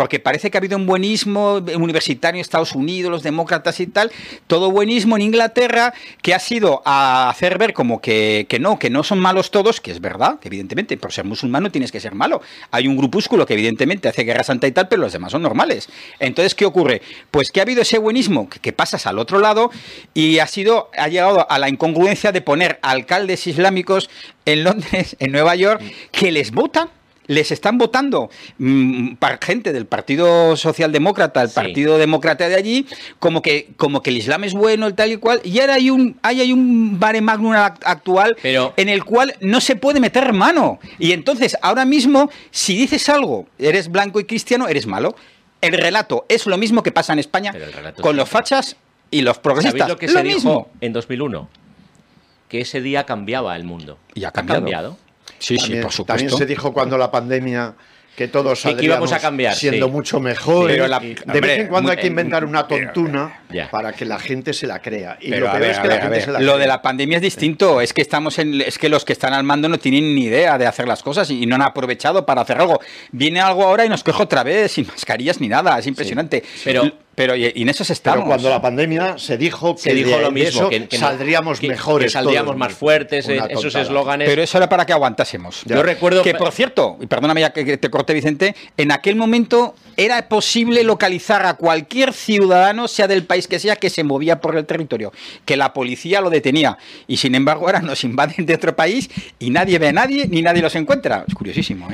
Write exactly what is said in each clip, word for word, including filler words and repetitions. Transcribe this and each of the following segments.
porque parece que ha habido un buenismo universitario en Estados Unidos, los demócratas y tal, todo buenismo en Inglaterra, que ha sido a hacer ver como que, que no, que no son malos todos, que es verdad, que evidentemente por ser musulmán no tienes que ser malo. Hay un grupúsculo que evidentemente hace guerra santa y tal, pero los demás son normales. Entonces, ¿qué ocurre? Pues que ha habido ese buenismo que, que pasas al otro lado y ha sido, ha llegado a la incongruencia de poner alcaldes islámicos en Londres, en Nueva York, que les votan. Les están votando mmm, gente del Partido Socialdemócrata, el sí. Partido Demócrata de allí, como que, como que el Islam es bueno, el tal y cual, y ahora hay un, hay, hay un mare magnum actual Pero... en el cual no se puede meter mano. Y entonces, ahora mismo, si dices algo, eres blanco y cristiano, eres malo. El relato es lo mismo que pasa en España con los fachas y los progresistas. ¿Sabéis lo que lo se mismo. dijo en dos mil uno? Que ese día cambiaba el mundo. Y ha cambiado. ¿Ha cambiado? Sí, también, sí, por supuesto. También se dijo cuando la pandemia que todos saldríamos que íbamos a cambiar, siendo sí. mucho mejor. Pero la, de hombre, vez en cuando muy, hay que inventar una pero, tontuna ya. para que la gente se la crea. Y pero lo peor ver, es que ver, la gente ver. se la Lo crea. de la pandemia es distinto. Es que estamos en, es que los que están al mando no tienen ni idea de hacer las cosas y no han aprovechado para hacer algo. Viene algo ahora y nos coge otra vez sin mascarillas ni nada. Es impresionante. Sí. Pero Pero y, y en eso estamos. Pero cuando la pandemia se dijo que se dijo de, lo mismo, eso que, que saldríamos que, mejores. que saldríamos todos, más fuertes, una esos tontada. eslóganes. Pero eso era para que aguantásemos. Ya. Yo recuerdo que, por cierto, y perdóname ya que te corte, Vicente, en aquel momento era posible localizar a cualquier ciudadano, sea del país que sea, que se movía por el territorio, que la policía lo detenía. Y sin embargo ahora nos invaden de otro país y nadie ve a nadie ni nadie los encuentra. Es curiosísimo, ¿eh?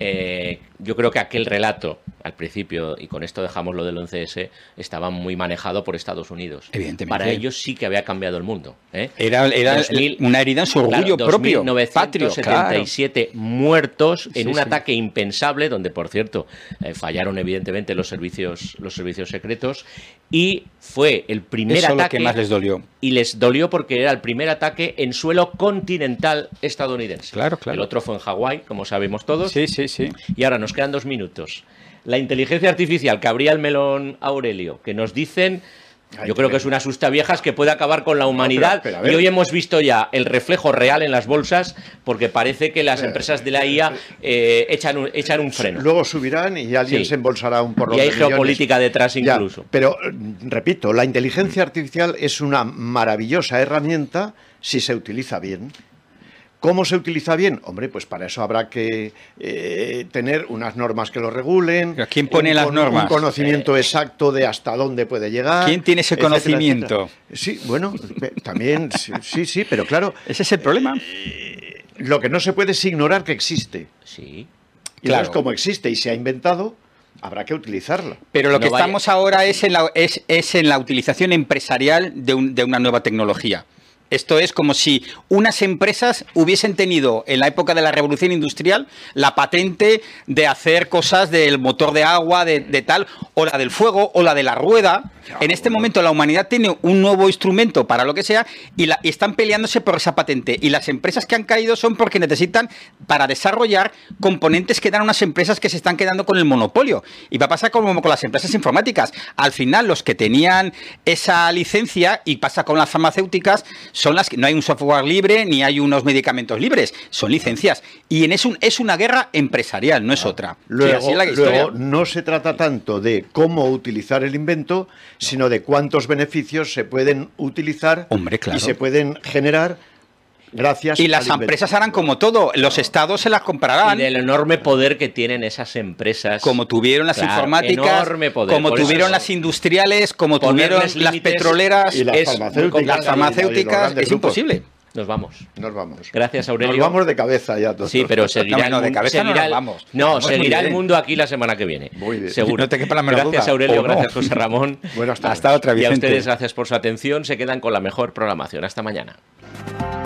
Eh, yo creo que aquel relato, al principio, y con esto dejamos lo del once ese, estaba muy manejado por Estados Unidos. Evidentemente. Para ellos sí que había cambiado el mundo. ¿eh? Era, era dos mil, una herida en su orgullo claro, propio. dos mil novecientos setenta y siete claro. muertos en sí, un sí. ataque impensable, donde, por cierto, eh, fallaron evidentemente los servicios, los servicios secretos, y fue el primer Eso ataque... lo que más les dolió. Y les dolió porque era el primer ataque en suelo continental estadounidense. Claro, claro. El otro fue en Hawái, como sabemos todos. Sí, sí, sí. Y ahora nos quedan dos minutos. La inteligencia artificial, que abría el melón Aurelio, que nos dicen... Yo creo que es una asustaviejas que puede acabar con la humanidad. No, pero, pero, y hoy hemos visto ya el reflejo real en las bolsas, porque parece que las empresas de la I A eh, echan, un, echan un freno. Luego subirán y alguien sí. se embolsará un porrón Y hay de millones. geopolítica detrás incluso. Ya, pero, repito, la inteligencia artificial es una maravillosa herramienta si se utiliza bien. ¿Cómo se utiliza bien? Hombre, pues para eso habrá que eh, tener unas normas que lo regulen. ¿Pero quién pone un, las normas? Un conocimiento eh, exacto de hasta dónde puede llegar. ¿Quién tiene ese etcétera, conocimiento? Etcétera. Sí, bueno, también, sí, sí, pero claro. Ese es el problema. Eh, lo que no se puede es ignorar que existe. Sí. Y claro. Entonces, como existe y se ha inventado, habrá que utilizarla. Pero lo no que vaya. estamos ahora es en la, es, es en la utilización empresarial de, un, de una nueva tecnología. Esto es como si unas empresas hubiesen tenido en la época de la revolución industrial la patente de hacer cosas del motor de agua, de, de tal, o la del fuego, o la de la rueda. En este momento la humanidad tiene un nuevo instrumento para lo que sea y, la, y están peleándose por esa patente. Y las empresas que han caído son porque necesitan para desarrollar componentes que dan unas empresas que se están quedando con el monopolio. Y va a pasar como con las empresas informáticas. Al final los que tenían esa licencia, y pasa con las farmacéuticas, son las que no hay un software libre ni hay unos medicamentos libres, son licencias. Y en es, un, es una guerra empresarial, no es otra. Luego, sí, así es la luego no se trata tanto de cómo utilizar el invento, sino de cuántos beneficios se pueden utilizar. Hombre, claro. Y se pueden generar gracias y las al empresas harán como todo, los estados se las comprarán. Y del enorme poder que tienen esas empresas. Como tuvieron las claro, informáticas, enorme poder. como Por tuvieron eso, las industriales, como tuvieron las límites petroleras, y las es farmacéuticas. las farmacéuticas, es imposible. Nos vamos. Nos vamos. Gracias, Aurelio. Nos vamos de cabeza ya todos. Sí, pero seguirá, no, no, de el, cabeza seguirá, no nos el, vamos. no, Vamos seguirá muy el bien. mundo aquí la semana que viene. Muy bien. Seguro. No te quepa la menor Gracias, duda. Aurelio. ¿O no? Gracias, José Ramón. Buenas tardes. Hasta otra, Y a Vicente. ustedes, gracias por su atención. Se quedan con la mejor programación. Hasta mañana.